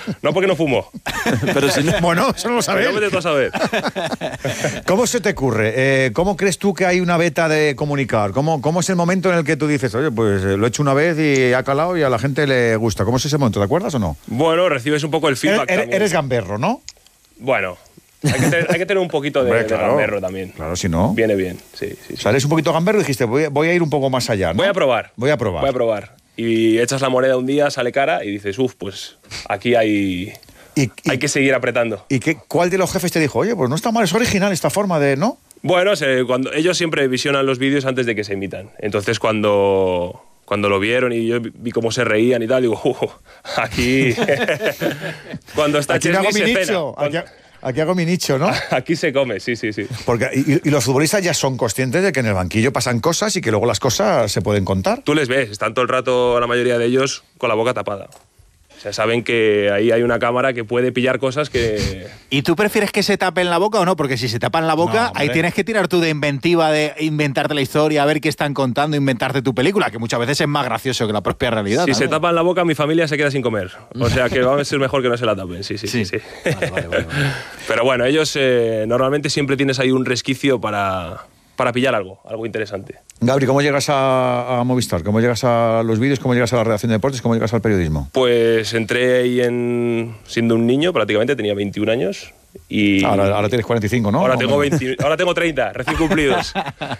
No porque no fumo. Pero si no... Bueno, eso no lo sabes. Yo me a saber. ¿Cómo se te ocurre? ¿Cómo crees tú que hay una beta de comunicar? ¿Cómo es el momento en el que tú dices, oye, pues lo he hecho una vez y ha calado y a la gente le gusta? ¿Cómo es ese momento? ¿Te acuerdas o no? Bueno, recibes un poco el feedback. Eres gamberro, ¿no? Bueno, hay que tener un poquito de gamberro también. Claro, si no... Viene bien, sí. O sea, eres un poquito gamberro y dijiste, voy a ir un poco más allá, ¿no? Voy a probar. Voy a probar. Y echas la moneda un día, sale cara y dices, pues aquí hay que seguir apretando. ¿Y cuál de los jefes te dijo, oye, pues no está mal, es original esta forma de, ¿no? Bueno, cuando ellos siempre visionan los vídeos antes de que se emitan. Entonces cuando lo vieron y yo vi cómo se reían y tal, digo, aquí... cuando está Chesney se cena. Aquí hago mi nicho, ¿no? Aquí se come, sí. Porque, y los futbolistas ya son conscientes de que en el banquillo pasan cosas y que luego las cosas se pueden contar. Tú les ves, están todo el rato, la mayoría de ellos, con la boca tapada. O sea, saben que ahí hay una cámara que puede pillar cosas que... ¿Y tú prefieres que se tapen la boca o no? Porque si se tapan la boca, ahí tienes que tirar tú de inventiva, de inventarte la historia, a ver qué están contando, inventarte tu película, que muchas veces es más gracioso que la propia realidad. Si se tapan la boca, mi familia se queda sin comer. O sea, que va a ser mejor que no se la tapen, sí. Vale. Pero bueno, ellos normalmente siempre tienes ahí un resquicio para pillar algo interesante. Gabri, ¿cómo llegas a Movistar? ¿Cómo llegas a los vídeos? ¿Cómo llegas a la redacción de deportes? ¿Cómo llegas al periodismo? Pues entré ahí siendo un niño, prácticamente, tenía 21 años. Y ahora tienes 45, ¿no? Ahora tengo 30, recién cumplidos.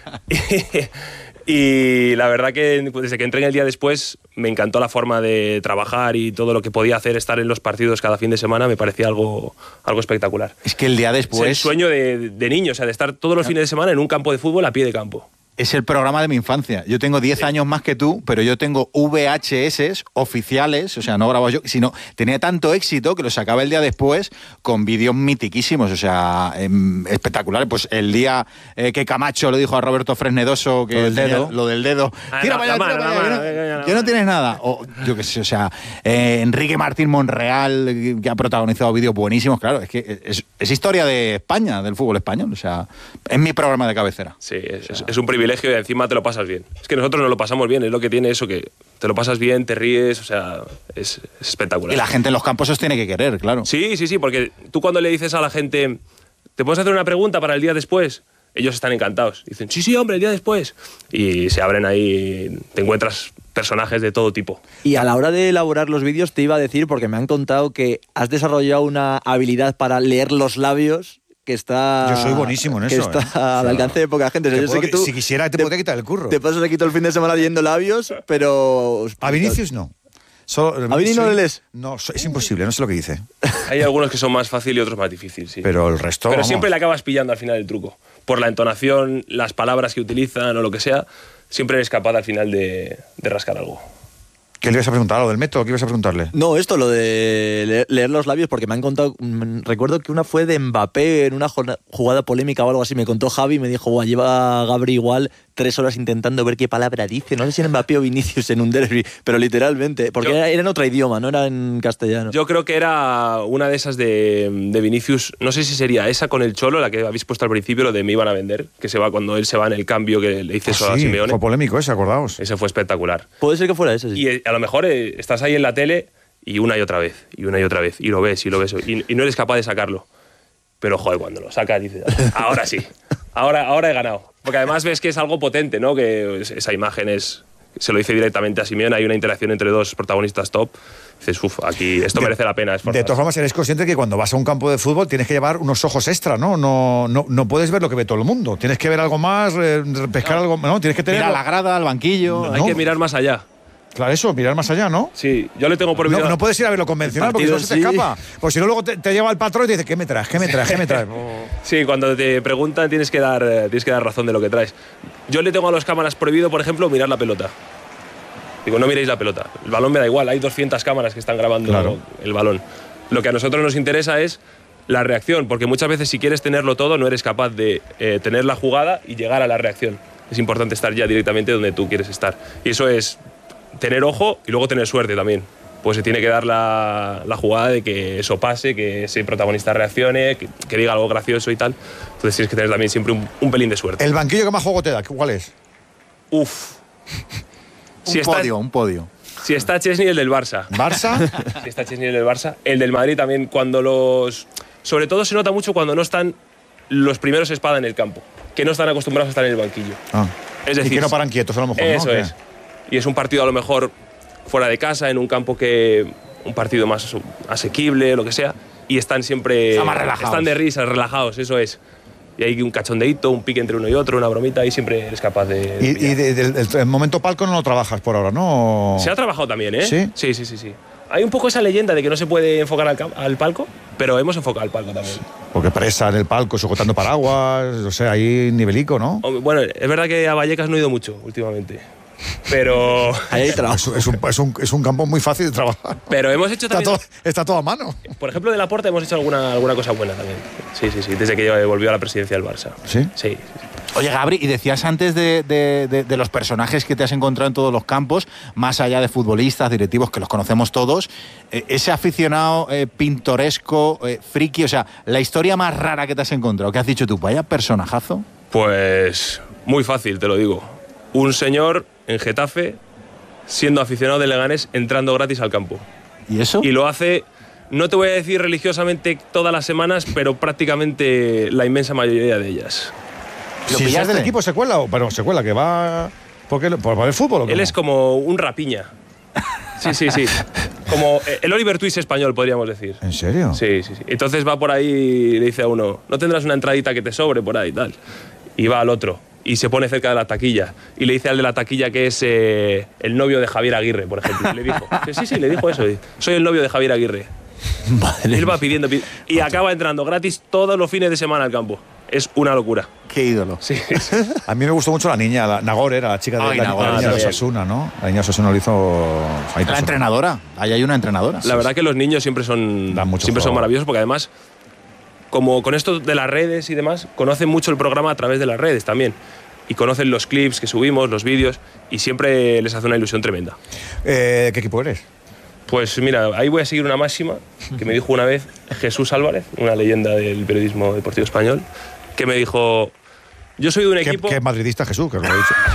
Y la verdad que desde que entré en el día después me encantó la forma de trabajar y todo lo que podía hacer, estar en los partidos cada fin de semana, me parecía algo espectacular. Es que el día después... Es el sueño de niño, o sea, de estar todos los fines de semana en un campo de fútbol a pie de campo. Es el programa de mi infancia. Yo tengo 10 años más que tú, pero yo tengo VHS oficiales, o sea, no grabo yo, sino tenía tanto éxito que lo sacaba el día después con vídeos mitiquísimos, o sea, espectaculares. Pues el día que Camacho le dijo a Roberto Fresnedoso que lo del dedo. Tira para allá, que no tienes nada. O yo qué sé, o sea, Enrique Martín Monreal, que ha protagonizado vídeos buenísimos, claro, es que es historia de España, del fútbol español, o sea, es mi programa de cabecera. Sí, es un privilegio y encima te lo pasas bien. Es que nosotros nos lo pasamos bien, es lo que tiene eso, que te lo pasas bien, te ríes, o sea, es espectacular. Y la gente en los campos os tiene que querer, claro. Sí, porque tú cuando le dices a la gente, ¿te puedes hacer una pregunta para el día después? Ellos están encantados. Dicen, sí, hombre, el día después. Y se abren ahí, te encuentras personajes de todo tipo. Y a la hora de elaborar los vídeos te iba a decir, porque me han contado que has desarrollado una habilidad para leer los labios que está... Yo soy buenísimo en eso. Que está al alcance de poca gente. Yo sé que tú, si quisiera te podría quitar el curro. Te pasas aquí todo el fin de semana leyendo labios, pero... A Vinicius no. ¿A Vini no le lees? No, es imposible, no sé lo que dice. Hay algunos que son más fáciles y otros más difíciles, sí. Pero el resto... Pero siempre le acabas pillando al final el truco. Por la entonación, las palabras que utilizan o lo que sea, siempre eres capaz al final de rascar algo. ¿Qué le ibas a preguntar? ¿Lo del método? ¿Qué ibas a preguntarle? No, esto, lo de leer los labios, porque me han contado... Recuerdo que una fue de Mbappé en una jugada polémica o algo así. Me contó Javi y me dijo, lleva Gabri igual 3 horas intentando ver qué palabra dice. No sé si era Mbappé o Vinicius en un derbi, pero literalmente. Porque era en otro idioma, no era en castellano. Yo creo que era una de esas de Vinicius. No sé si sería esa con el Cholo, la que habéis puesto al principio, lo de me iban a vender, que se va cuando él se va en el cambio, que le dice eso a Simeone. Fue polémico ese, acordaos. Ese fue espectacular. Puede ser que fuera ese, sí. Y a lo mejor estás ahí en la tele y una y otra vez, y lo ves, y no eres capaz de sacarlo. Pero, joder, cuando lo sacas dices, ahora sí, ahora he ganado. Porque además ves que es algo potente, ¿no? Que esa imagen se lo dice directamente a Simeone, hay una interacción entre dos protagonistas top. Dices, aquí esto merece la pena esforzarse. De todas formas, eres consciente que cuando vas a un campo de fútbol tienes que llevar unos ojos extra, ¿no? No puedes ver lo que ve todo el mundo. Tienes que ver algo más, pescar algo, ¿no? Tienes que tener... Mira la grada, al banquillo... Hay que mirar más allá. Claro, eso, mirar más allá, ¿no? Sí, yo le tengo prohibido... No puedes ir a ver lo convencional porque no se te escapa. Pues si no, luego te lleva el patrón y te dice, ¿qué me traes? Sí, cuando te preguntan tienes que dar razón de lo que traes. Yo le tengo a los cámaras prohibido, por ejemplo, mirar la pelota. Digo, no miréis la pelota. El balón me da igual, hay 200 cámaras que están grabando el balón. Lo que a nosotros nos interesa es la reacción, porque muchas veces si quieres tenerlo todo no eres capaz de tener la jugada y llegar a la reacción. Es importante estar ya directamente donde tú quieres estar. Y eso es tener ojo y luego tener suerte también. Pues se tiene que dar la jugada de que eso pase, que ese protagonista reaccione, que diga algo gracioso y tal. Entonces tienes que tener también siempre un pelín de suerte. ¿El banquillo que más juego te da? ¿Cuál es? Uf. Un podio. Si está Chesney, el del Barça. ¿Barça? Si está Chesney, el del Barça. El del Madrid también, cuando los... Sobre todo se nota mucho cuando no están los primeros espada en el campo, que no están acostumbrados a estar en el banquillo. Ah. Es decir, y que no paran quietos a lo mejor, ¿no? eso es. Y es un partido a lo mejor fuera de casa, en un campo un partido más asequible, lo que sea, y están siempre... Están más relajados. Están de risas, relajados, eso es. Y hay un cachondeíto, un pique entre uno y otro, una bromita, y siempre eres capaz de... Y del momento palco no lo trabajas por ahora, ¿no? Se ha trabajado también, ¿eh? ¿Sí? Sí. Hay un poco esa leyenda de que no se puede enfocar al palco, pero hemos enfocado al palco también. Porque presa en el palco, sujetando paraguas, o sea, ahí nivelico, ¿no? Bueno, es verdad que a Vallecas no he ido mucho últimamente, pero... Ahí hay trabajo. Es un campo muy fácil de trabajar. Pero hemos hecho también... Está todo a mano. Por ejemplo, de Laporta hemos hecho alguna cosa buena también. Sí, desde que volvió a la presidencia del Barça. ¿Sí? Sí. Oye, Gabri, y decías antes de los personajes que te has encontrado en todos los campos, más allá de futbolistas, directivos, que los conocemos todos, ese aficionado pintoresco, friki, o sea, la historia más rara que te has encontrado, que has dicho tú, vaya personajazo. Pues muy fácil, te lo digo. Un señor en Getafe, siendo aficionado de Leganés, entrando gratis al campo. ¿Y eso? Y lo hace, no te voy a decir religiosamente todas las semanas, pero prácticamente la inmensa mayoría de ellas. ¿Lo Si pillaste? es del equipo, se cuela, pero se cuela, que va... ¿Por qué? ¿Por ver fútbol o Él cómo? es como un rapiña. Sí. Como el Oliver Twist español, podríamos decir. ¿En serio? Sí. Entonces va por ahí y le dice a uno, ¿no tendrás una entradita que te sobre por ahí y tal? Y va al otro y se pone cerca de la taquilla y le dice al de la taquilla que es el novio de Javier Aguirre, por ejemplo. Y le dijo, sí, le dijo eso. Soy el novio de Javier Aguirre. Madre Él va pidiendo y acaba entrando gratis todos los fines de semana al campo. Es una locura. Qué ídolo. Sí. A mí me gustó mucho la niña, Nagore era la chica de Ay, la Nagore, niña de también. Osasuna, ¿no? La niña de Osasuna lo hizo... La entrenadora. Ahí hay una entrenadora. La verdad que los niños siempre son Dan mucho son juego. maravillosos porque además, como con esto de las redes y demás, conocen mucho el programa a través de las redes también. Y conocen los clips que subimos, los vídeos, y siempre les hace una ilusión tremenda. ¿Qué equipo eres? Pues mira, ahí voy a seguir una máxima que me dijo una vez Jesús Álvarez, una leyenda del periodismo deportivo español, que me dijo, yo soy de un equipo... ¿Qué madridista Jesús? Que os lo he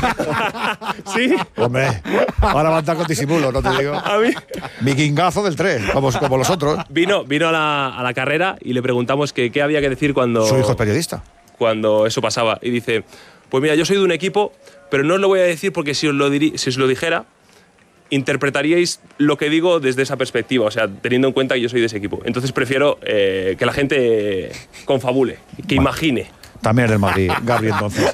dicho. ¿Sí? Hombre, ahora va a estar con disimulo, no te digo. A mí... Vikingazo del 3, como los otros. Vino a la carrera y le preguntamos que qué había que decir cuando... Su hijo es periodista. Cuando eso pasaba. Y dice, pues mira, yo soy de un equipo, pero no os lo voy a decir porque si os lo dijera, interpretaríais lo que digo desde esa perspectiva, o sea, teniendo en cuenta que yo soy de ese equipo. Entonces prefiero que la gente confabule, que imagine. También eres del Madrid, Gabri, entonces.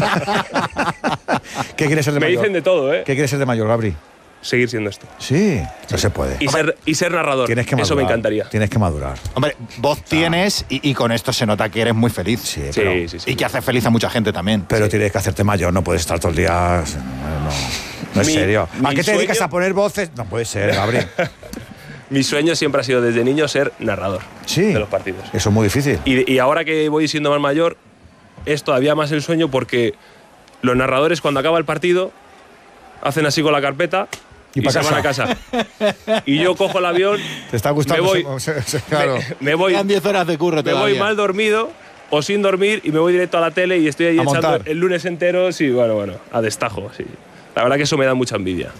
¿Qué quieres ser de Me mayor? dicen de todo, ¿eh? ¿Qué quieres ser de mayor, Gabri? Seguir siendo esto. Sí, no se puede. Y ser narrador. Tienes que madurar. Eso me encantaría. Tienes que madurar. Hombre, voz tienes y con esto se nota que eres muy feliz. Sí, Sí, pero, sí. Y que hace feliz a mucha gente también. pero tienes que hacerte mayor, no puedes estar todo el día... No es Mi- serio. ¿A mi qué te dedicas sueño- a poner voces? No puede ser, Gabri. Mi sueño siempre ha sido desde niño ser narrador Sí. de los partidos. Eso es muy difícil. Y ahora que voy siendo más mayor, es todavía más el sueño porque los narradores cuando acaba el partido hacen así con la carpeta Y y, pa' se van a casa. Y yo cojo el avión, ¿Te está gustando? me voy, Claro. me voy, Quedan 10 horas de curro me voy todavía. mal dormido o sin dormir y me voy directo a la tele y estoy ahí A echando montar. el lunes entero, sí, bueno, a destajo, sí. La verdad que eso me da mucha envidia.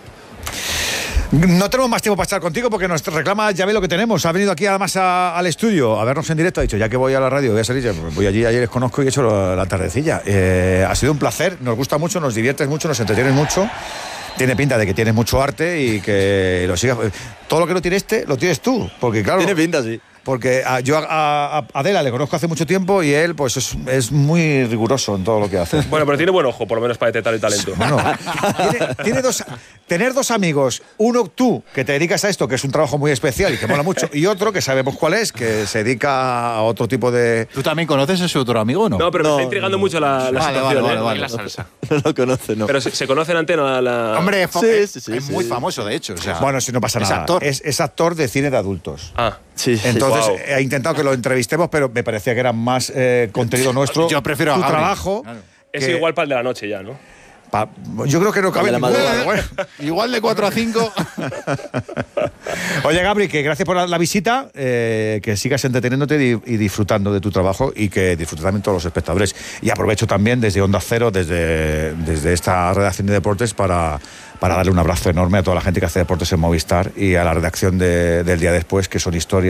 No tenemos más tiempo para estar contigo porque nos reclama, ya ve lo que tenemos. Ha venido aquí además al estudio a vernos en directo. Ha dicho, ya que voy a la radio, voy a salir, voy allí, ayer les conozco y he hecho la tardecilla. Ha sido un placer, nos gusta mucho, nos diviertes mucho, nos entretienes mucho. Tiene pinta de que tienes mucho arte y que lo sigas. Todo lo que no tiene lo tienes tú. Porque claro, Tiene pinta, sí. porque yo a Adela le conozco hace mucho tiempo y él pues es muy riguroso en todo lo que hace. Bueno, pero tiene buen ojo, por lo menos para detectar el talento. Bueno, tener dos amigos, uno tú, que te dedicas a esto, que es un trabajo muy especial y que mola mucho, y otro, que sabemos cuál es, que se dedica a otro tipo de... ¿Tú también conoces a su otro amigo o no? No, pero me No, está intrigando mucho la situación. vale. La salsa. No lo conoce, ¿no? Pero se conoce en antena la... Hombre, Sí, es sí, muy sí. famoso, de hecho. O sea, Bueno, si no pasa es nada. actor. Es actor de cine de adultos. Ah, Sí, sí. Entonces, Guau. he intentado que lo entrevistemos, pero me parecía que era más contenido nuestro. Yo prefiero a tu Gabri. trabajo. Claro. es que- igual para el de la noche ya, ¿no? Yo creo que no cabe de la ninguno, madrugada. pero bueno. Igual de 4 a 5. Oye, Gabri, que gracias por la visita, que sigas entreteniéndote y disfrutando de tu trabajo y que disfruten también todos los espectadores. Y aprovecho también desde Onda Cero, desde esta redacción de deportes, para para darle un abrazo enorme a toda la gente que hace deportes en Movistar y a la redacción del día después, que son historias